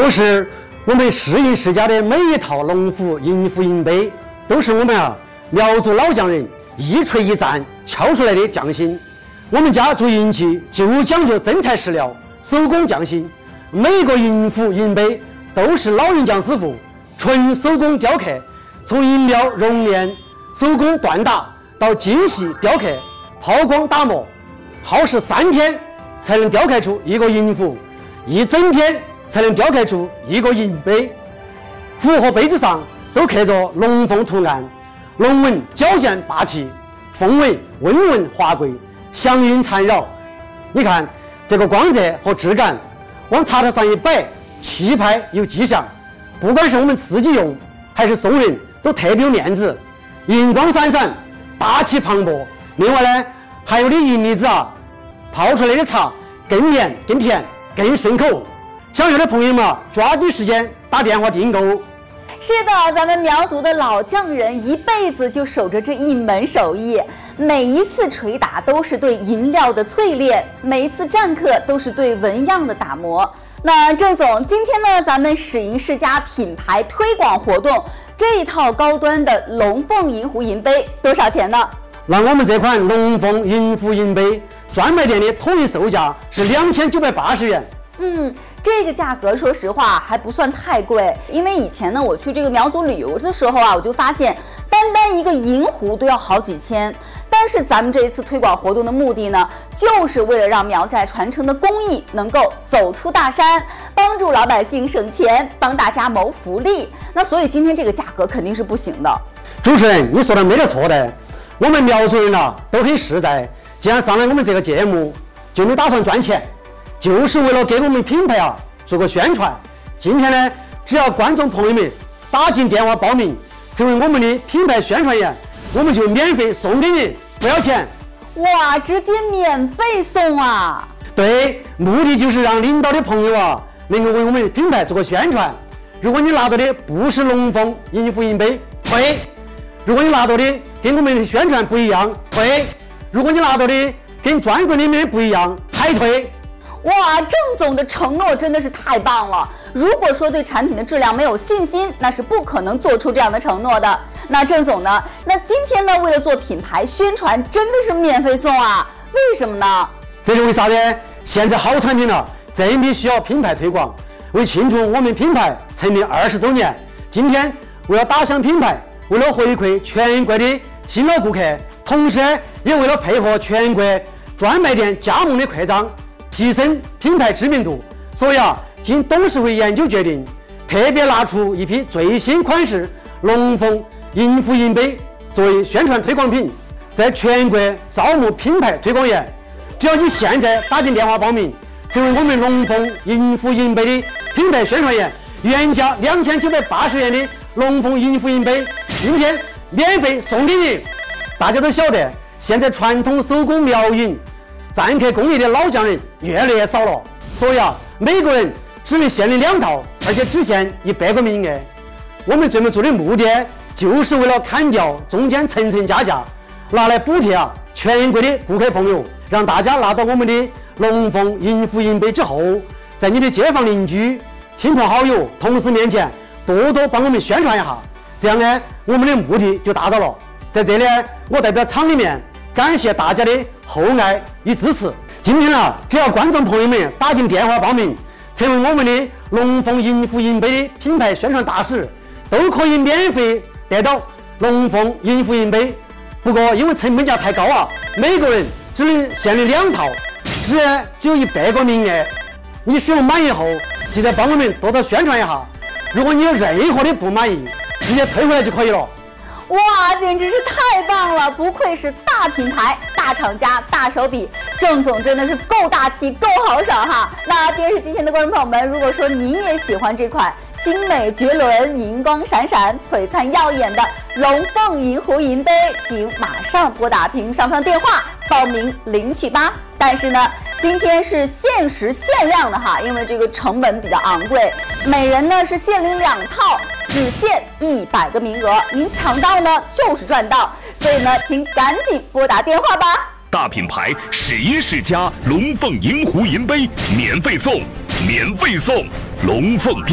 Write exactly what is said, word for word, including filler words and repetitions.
都是我们世银世家的每一套龙虎银壶银杯，都是我们啊苗族老匠人一锤一钻敲出来的匠心。我们家做银器就讲究真材实料，手工匠心，每个银壶银杯都是老银匠师傅纯手工雕刻，从银苗熔炼、手工锻打到精细雕刻、抛光打磨，耗时三天才能雕刻出一个银壶，一整天才能雕刻出一个银杯。壶和杯子上都刻着龙凤图案，龙纹矫健霸气，凤纹温润华贵，祥云缠绕。你看这个光泽和质感，往茶台上一摆，气派有迹象。不管是我们自己用还是送人，都特别有面子，银光闪闪，大气磅礴。另外呢，还有的银米子啊，泡出来的茶更绵更甜更顺口。想要的朋友们抓紧时间打电话订购。 是的，咱们苗族的老匠人一辈子就守着这一门手艺，每一次捶打都是对银料的淬炼，每一次篆刻都是对纹样的打磨。那郑总，今天呢，咱们世银世家品牌推广活动这一套高端的龙凤银壶银杯多少钱呢？ 那我们这款龙凤银壶银杯专卖店的统一售价是两千九百八十元。 嗯，这个价格说实话还不算太贵，因为以前呢我去这个苗族旅游的时候啊，我就发现单单一个银壶都要好几千。但是咱们这一次推广活动的目的呢，就是为了让苗寨传承的工艺能够走出大山，帮助老百姓省钱，帮大家谋福利。那所以今天这个价格肯定是不行的。 主持人，你说的没得错的，我们苗族人啊都很实在，既然上来我们这个节目，就没打算赚钱，就是为了给我们品牌啊做个宣传。今天呢，只要观众朋友们打进电话报名，成为我们的品牌宣传员，我们就免费送给你，不要钱。 哇，直接免费送啊！ 对，目的就是让领导的朋友啊能够为我们品牌做个宣传。如果你拿到的不是龙凤银壶银杯，退；如果你拿到的跟我们的宣传不一样，退；如果你拿到的跟专柜里面不一样，还退。 哇，郑总的承诺真的是太棒了！如果说对产品的质量没有信心，那是不可能做出这样的承诺的。那郑总呢？那今天呢，为了做品牌宣传，真的是免费送啊？为什么呢？ 这是为啥呢？现在好产品了，真必须要品牌推广。为庆祝我们品牌成立二十周年，今天为了打响品牌，为了回馈全国的新老顾客，同时也为了配合全国专卖店加盟的扩张，提升品牌知名度，所以啊，经董事会研究决定，特别拿出一批最新款式龙凤银壶银杯作为宣传推广品，在全国招募品牌推广员。只要你现在打进电话报名，成为我们龙凤银壶银杯的品牌宣传员，原价两千九百八十元的龙凤银壶银杯，今天免费送给你。大家都晓得，现在传统手工苗银篆刻工艺的老匠人越来越少了，所以啊，每个人只能限领两套，而且只限一百个名额。我们这么做的目的，就是为了砍掉中间层层加价，拿来补贴啊全国的顾客朋友，让大家拿到我们的龙凤银壶银杯之后，在你的街坊邻居、亲朋好友、同事面前多多帮我们宣传一下，这样呢，我们的目的就达到了。在这里，我代表厂里面感谢大家的厚爱与支持。今天啊，只要观众朋友们打进电话报名，成为我们的龙凤银壶银杯的品牌宣传大使，都可以免费得到龙凤银壶银杯。不过因为成本价太高啊，每个人只能限领两套，只只有一百个名额。你使用满意后，记得帮我们多多宣传一下。如果你有任何的不满意，直接退回来就可以了。 哇，简直是太棒了！不愧是大品牌、大厂家、大手笔，郑总真的是够大气、够豪爽哈！那电视机前的观众朋友们，如果说您也喜欢这款精美绝伦、银光闪闪、璀璨耀眼的龙凤银壶银杯，请马上拨打屏幕上方的电话报名领取吧。但是呢，今天是限时限量的哈，因为这个成本比较昂贵，每人呢是限领两套，只限一百个名额，您抢到呢就是赚到，所以呢，请赶紧拨打电话吧。 大品牌世银世家龙凤银壶银杯免费送，免费送龙凤。